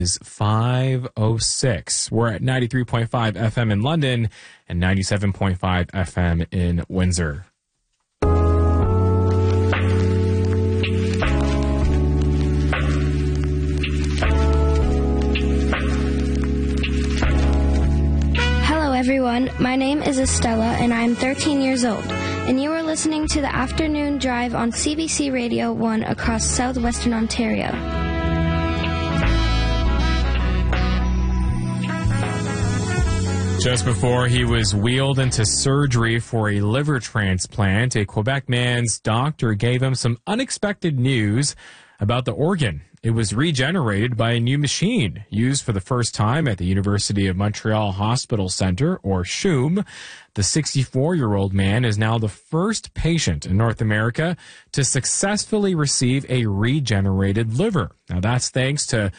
Is 5:06. We're at 93.5 FM in London and 97.5 FM in Windsor. Hello everyone, my name is Estella and I am 13 years old, and you are listening to the Afternoon Drive on CBC Radio 1 across southwestern Ontario. Just before he was wheeled into surgery for a liver transplant, a Quebec man's doctor gave him some unexpected news about the organ. It was regenerated by a new machine used for the first time at the University of Montreal Hospital Centre, or CHUM. The 64-year-old man is now the first patient in North America to successfully receive a regenerated liver. Now, that's thanks to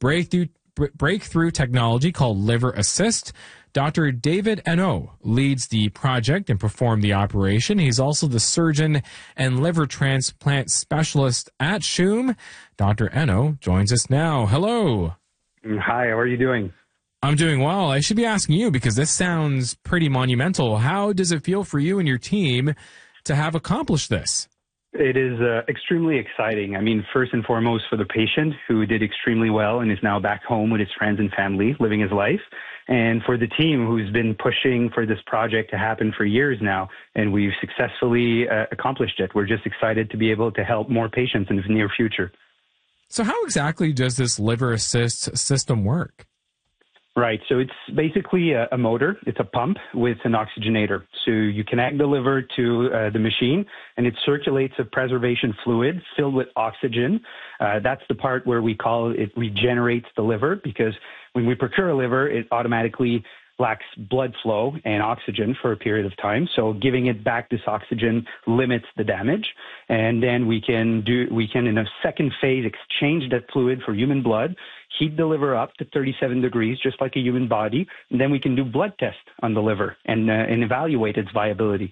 breakthrough technology called Liver Assist. Dr. David Hainaut leads the project and performed the operation. He's also the surgeon and liver transplant specialist at CHUM. Dr. Hainaut joins us now. Hello. Hi, how are you doing? I'm doing well. I should be asking you because this sounds pretty monumental. How does it feel for you and your team to have accomplished this? It is extremely exciting. I mean, first and foremost for the patient who did extremely well and is now back home with his friends and family, living his life. And for the team who's been pushing for this project to happen for years now, and we've successfully accomplished it. We're just excited to be able to help more patients in the near future. So how exactly does this Liver Assist system work? Right. So it's basically a motor. It's a pump with an oxygenator. So you connect the liver to the machine, and it circulates a preservation fluid filled with oxygen. That's the part where we call it regenerates the liver, because when we procure a liver, it automatically lacks blood flow and oxygen for a period of time. So giving it back this oxygen limits the damage. And then we can in a second phase exchange that fluid for human blood, heat the liver up to 37 degrees, just like a human body. And then we can do blood tests on the liver and evaluate its viability.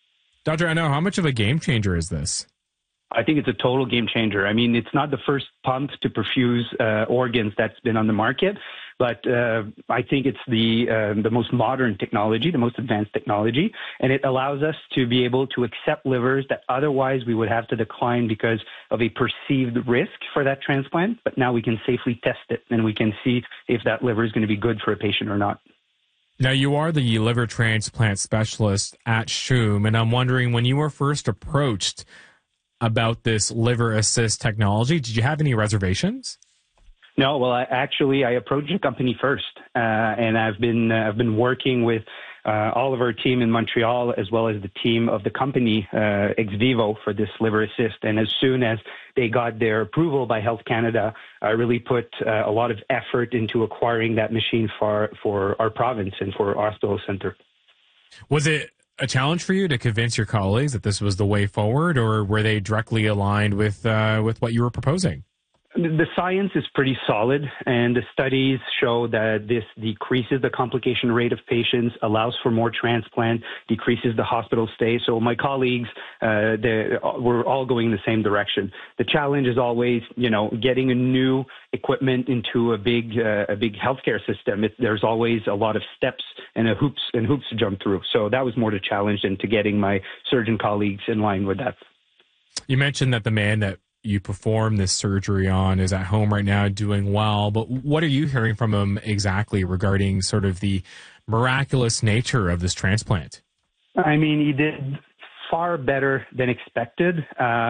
Dr. Hainaut, how much of a game changer is this? I think it's a total game changer. I mean, it's not the first pump to perfuse organs that's been on the market, but I think it's the most modern technology, the most advanced technology, and it allows us to be able to accept livers that otherwise we would have to decline because of a perceived risk for that transplant. But now we can safely test it, and we can see if that liver is going to be good for a patient or not. Now, you are the liver transplant specialist at CHUM, and I'm wondering, when you were first approached about this Liver Assist technology, did you have any reservations? No, well, I approached the company first, and I've been working with all of our team in Montreal as well as the team of the company XVIVO for this Liver Assist. And as soon as they got their approval by Health Canada, I really put a lot of effort into acquiring that machine for our province and for our hospital center. Was it a challenge for you to convince your colleagues that this was the way forward, or were they directly aligned with what you were proposing? The science is pretty solid, and the studies show that this decreases the complication rate of patients, allows for more transplant, decreases the hospital stay. So my colleagues, we're all going in the same direction. The challenge is always, getting a new equipment into a big healthcare system. There's always a lot of steps and hoops to jump through. So that was more the challenge than to getting my surgeon colleagues in line with that. You mentioned that the man that you perform this surgery on is at home right now doing well, but what are you hearing from him exactly regarding sort of the miraculous nature of this transplant? I mean, he did far better than expected.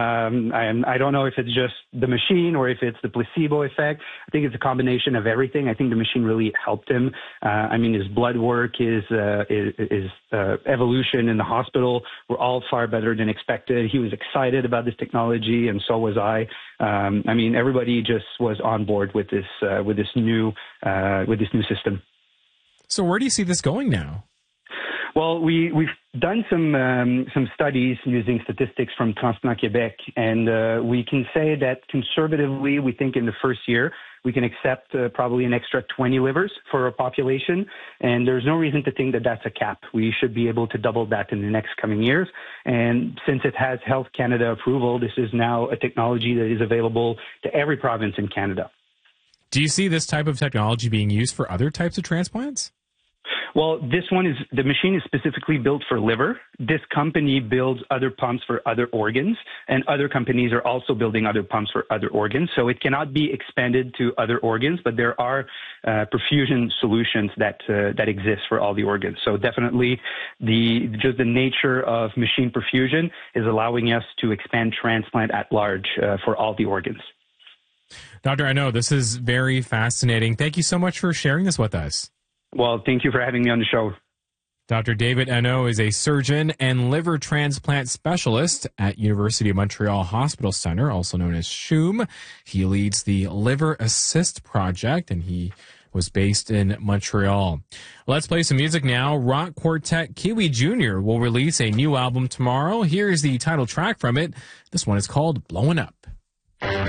I don't know if it's just the machine or if it's the placebo effect. I think it's a combination of everything. I think the machine really helped him. His blood work, his evolution in the hospital were all far better than expected. He was excited about this technology, and so was I. Everybody just was on board with this new system. So where do you see this going now? Well, we've done some studies using statistics from Transplant Québec, and we can say that conservatively, we think in the first year, we can accept probably an extra 20 livers for our population, and there's no reason to think that that's a cap. We should be able to double that in the next coming years, and since it has Health Canada approval, this is now a technology that is available to every province in Canada. Do you see this type of technology being used for other types of transplants? Well, the machine is specifically built for liver. This company builds other pumps for other organs, and other companies are also building other pumps for other organs. So it cannot be expanded to other organs, but there are perfusion solutions that exist for all the organs. So definitely just the nature of machine perfusion is allowing us to expand transplant at large for all the organs. Doctor, I know this is very fascinating. Thank you so much for sharing this with us. Well, thank you for having me on the show. Dr. David Henault is a surgeon and liver transplant specialist at University of Montreal Hospital Center, also known as CHUM. He leads the Liver Assist Project, and he was based in Montreal. Let's play some music now. Rock quartet Kiwi Jr. will release a new album tomorrow. Here's the title track from it. This one is called Blowin' Up.